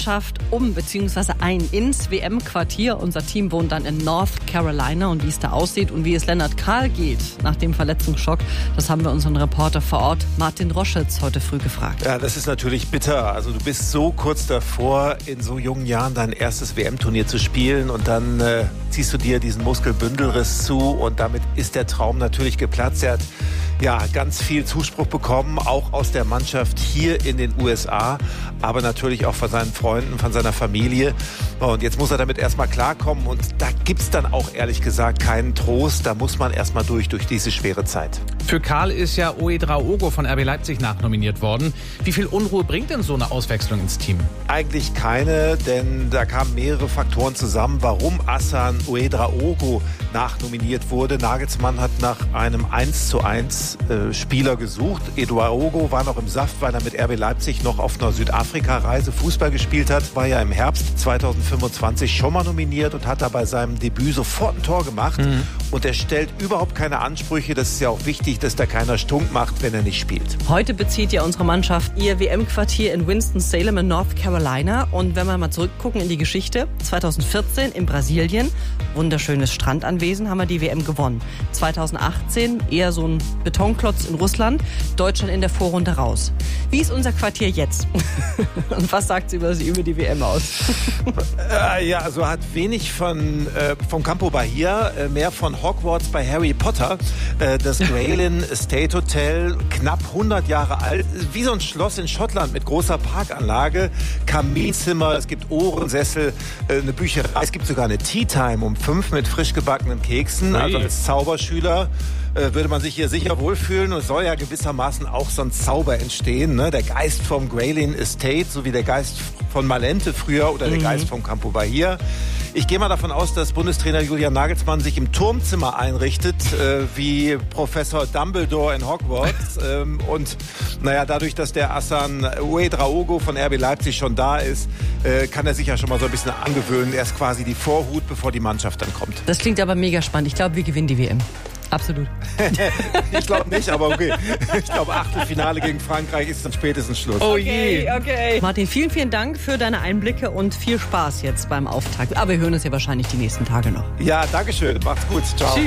Mannschaft beziehungsweise ins WM-Quartier. Unser Team wohnt dann in North Carolina und wie es da aussieht und wie es Lennart Kahl geht nach dem Verletzungsschock, das haben wir unseren Reporter vor Ort, Martin Roschitz, heute früh gefragt. Ja, das ist natürlich bitter. Also du bist so kurz davor, in so jungen Jahren dein erstes WM-Turnier zu spielen und dann ziehst du dir diesen Muskelbündelriss zu und damit ist der Traum natürlich geplatzt. Er hat ganz viel Zuspruch bekommen, auch aus der Mannschaft hier in den USA, aber natürlich auch von seinen Freunden, von seiner Familie. Und jetzt muss er damit erstmal klarkommen und da gibt's dann auch ehrlich gesagt keinen Trost. Da muss man erstmal durch diese schwere Zeit. Für Kahl ist ja Ouedraogo von RB Leipzig nachnominiert worden. Wie viel Unruhe bringt denn so eine Auswechslung ins Team? Eigentlich keine, denn da kamen mehrere Faktoren zusammen, warum Ouedraogo nachnominiert wurde. Nagelsmann hat nach einem 1:1 Spieler gesucht. Ouedraogo war noch im Saft, weil er mit RB Leipzig noch auf einer Südafrika-Reise Fußball gespielt hat. War ja im Herbst 2025 schon mal nominiert und hat da bei seinem Debüt sofort ein Tor gemacht. Und er stellt überhaupt keine Ansprüche. Das ist ja auch wichtig, dass da keiner stunk macht, wenn er nicht spielt. Heute bezieht ja unsere Mannschaft ihr WM-Quartier in Winston-Salem in North Carolina. Und wenn wir mal zurückgucken in die Geschichte, 2014 in Brasilien, wunderschönes Strandanwesen, haben wir die WM gewonnen. 2018 eher so ein Betonklotz in Russland, Deutschland in der Vorrunde raus. Wie ist unser Quartier jetzt? Und was sagt sie über die WM aus? Also hat wenig vom Campo Bahia, mehr von Hogwarts bei Harry Potter. Das Graylin Estate Hotel, knapp 100 Jahre alt, wie so ein Schloss in Schottland mit großer Parkanlage, Kaminzimmer, es gibt Ohrensessel, eine Bücherei, es gibt sogar eine Tea Time um 5 mit frisch gebackenen Keksen. Also als Zauberschüler würde man sich hier sicher wohlfühlen und es soll ja gewissermaßen auch so ein Zauber entstehen, ne? Der Geist vom Graylin Estate, so wie der Geist von Malente früher oder der Geist vom Campo Bahia. Ich gehe mal davon aus, dass Bundestrainer Julian Nagelsmann sich im Turmzimmer einrichtet, wie Professor Dumbledore in Hogwarts. Und dadurch, dass der Ouedraogo von RB Leipzig schon da ist, kann er sich ja schon mal so ein bisschen angewöhnen. Er ist quasi die Vorhut, bevor die Mannschaft dann kommt. Das klingt aber mega spannend. Ich glaube, wir gewinnen die WM. Absolut. Ich glaube nicht, aber okay. Ich glaube, Achtelfinale gegen Frankreich ist dann spätestens Schluss. Oh je. Okay. Martin, vielen Dank für deine Einblicke und viel Spaß jetzt beim Auftakt. Aber wir hören uns ja wahrscheinlich die nächsten Tage noch. Ja, danke schön. Macht's gut. Ciao.